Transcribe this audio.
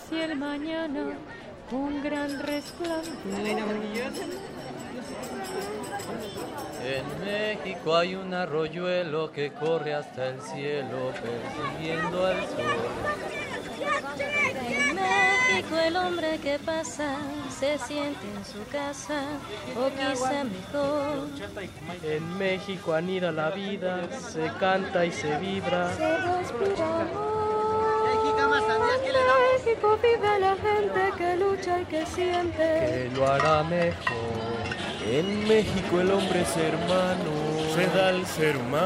hacia el mañana un gran resplandor. En México hay un arroyuelo que corre hasta el cielo persiguiendo al sol. En México el hombre que pasa se siente en su casa o quizá mejor. En México anida la vida, se canta y se vibra. Se respira amor. México vive la gente que lucha y que siente. Que lo hará mejor. En México el hombre es hermano, se da al ser humano